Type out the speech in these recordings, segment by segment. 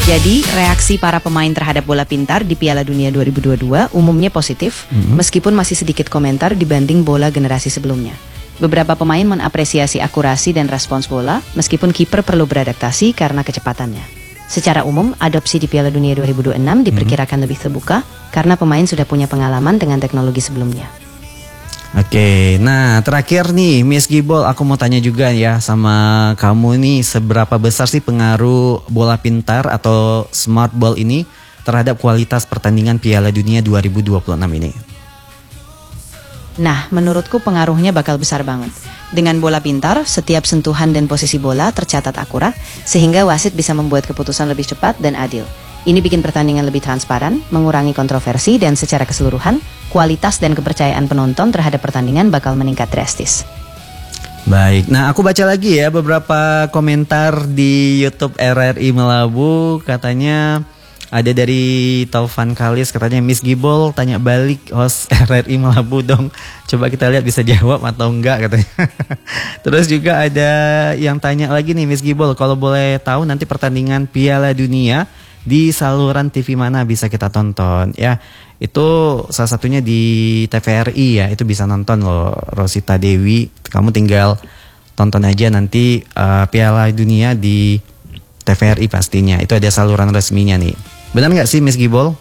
Jadi reaksi para pemain terhadap bola pintar di Piala Dunia 2022 umumnya positif, meskipun masih sedikit komentar dibanding bola generasi sebelumnya. Beberapa pemain mengapresiasi akurasi dan respons bola, meskipun kiper perlu beradaptasi karena kecepatannya. Secara umum, adopsi di Piala Dunia 2026 diperkirakan lebih terbuka karena pemain sudah punya pengalaman dengan teknologi sebelumnya. Oke, nah terakhir nih Miss Gibol, aku mau tanya juga ya sama kamu nih, seberapa besar sih pengaruh bola pintar atau smart ball ini terhadap kualitas pertandingan Piala Dunia 2026 ini? Nah, menurutku pengaruhnya bakal besar banget. Dengan bola pintar, setiap sentuhan dan posisi bola tercatat akurat, sehingga wasit bisa membuat keputusan lebih cepat dan adil. Ini bikin pertandingan lebih transparan, mengurangi kontroversi, dan secara keseluruhan, kualitas dan kepercayaan penonton terhadap pertandingan bakal meningkat drastis. Baik, nah aku baca lagi ya beberapa komentar di YouTube RRI Melabu. Katanya ada dari Taufan Kalis, katanya Miss Gibol tanya balik host RRI Melabu dong. Coba kita lihat bisa jawab atau enggak katanya. Terus juga ada yang tanya lagi nih Miss Gibol, kalau boleh tahu nanti pertandingan Piala Dunia di saluran TV mana bisa kita tonton ya? Itu salah satunya di TVRI ya, itu bisa nonton loh Rosita Dewi. Kamu tinggal tonton aja nanti Piala Dunia di TVRI pastinya. Itu ada saluran resminya nih. Benar nggak sih Miss Gibol?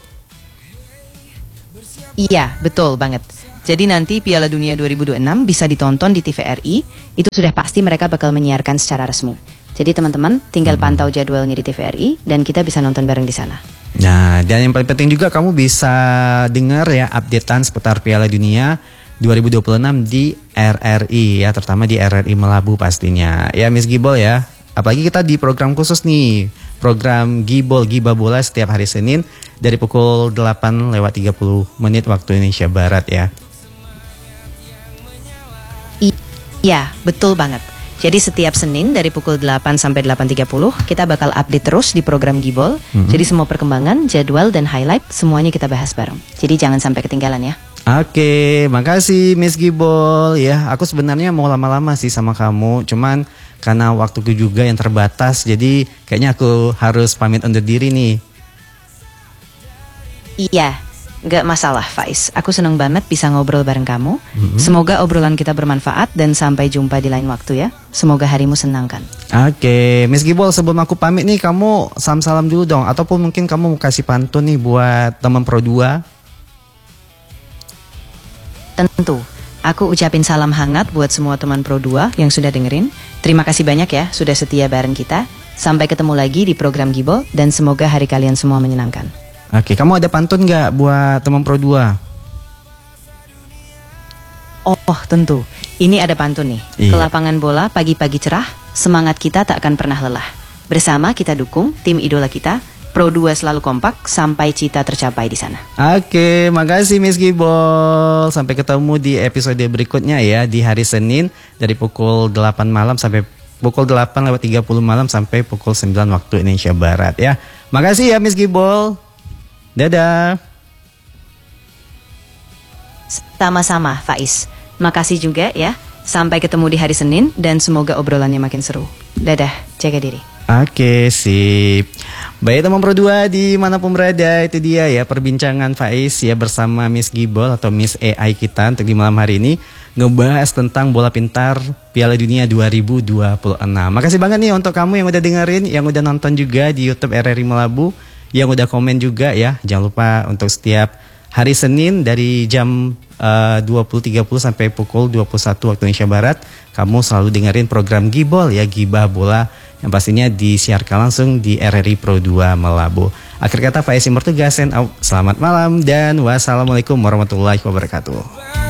Iya, betul banget. Jadi nanti Piala Dunia 2026 bisa ditonton di TVRI, itu sudah pasti mereka bakal menyiarkan secara resmi. Jadi teman-teman tinggal pantau jadwalnya di TVRI dan kita bisa nonton bareng di sana. Nah, dan yang paling penting juga kamu bisa dengar ya updatean seputar Piala Dunia 2026 di RRI ya, terutama di RRI Melabu pastinya. Ya Miss Gibol ya. Apalagi kita di program khusus nih, program Gibol Giba Bola setiap hari Senin dari pukul 8:30 waktu Indonesia Barat ya. Iya, betul banget. Jadi setiap Senin dari pukul 8 sampai 8.30 kita bakal update terus di program Gibol. Jadi semua perkembangan, jadwal dan highlight semuanya kita bahas bareng. Jadi jangan sampai ketinggalan ya. Oke, makasih Miss Gibol ya. Aku sebenarnya mau lama-lama sih sama kamu, cuman karena waktuku juga yang terbatas, jadi kayaknya aku harus pamit undur diri nih. Iya, gak masalah Faiz. Aku senang banget bisa ngobrol bareng kamu. Semoga obrolan kita bermanfaat dan sampai jumpa di lain waktu ya. Semoga harimu senang kan. Oke, Miss Gibol, sebelum aku pamit nih, kamu salam-salam dulu dong. Ataupun mungkin kamu mau kasih pantun nih buat teman Pro 2. Tentu, aku ucapin salam hangat buat semua teman Pro 2 yang sudah dengerin. Terima kasih banyak ya sudah setia bareng kita. Sampai ketemu lagi di program Gibol dan semoga hari kalian semua menyenangkan. Oke, kamu ada pantun gak buat teman Pro 2? Oh tentu, ini ada pantun nih. Iya. Ke lapangan bola pagi-pagi cerah, semangat kita tak akan pernah lelah. Bersama kita dukung tim idola kita, Pro 2 selalu kompak sampai cita tercapai di sana. Oke, makasih Miss Gibol. Sampai ketemu di episode berikutnya ya, di hari Senin dari pukul 8 malam sampai pukul 8:30 malam sampai pukul 9 waktu Indonesia Barat ya. Makasih ya Miss Gibol. Dadah. Sama-sama Faiz. Makasih juga ya. Sampai ketemu di hari Senin dan semoga obrolannya makin seru. Dadah, jaga diri. Oke, sip. Baik teman Pro 2 dimanapun berada, itu dia ya perbincangan Faiz ya bersama Miss Gibol atau Miss AI kita untuk di malam hari ini ngebahas tentang bola pintar Piala Dunia 2026. Makasih banget nih untuk kamu yang udah dengerin, yang udah nonton juga di YouTube RRI Melabu, yang udah komen juga ya. Jangan lupa untuk setiap hari Senin dari jam 20.30 sampai pukul 21 waktu Indonesia Barat, kamu selalu dengerin program Gibol ya, Gibah Bola, yang pastinya disiarkan langsung di RRI Pro 2 Melabu. Akhir kata Faiz bertugas, selamat malam dan wassalamualaikum warahmatullahi wabarakatuh.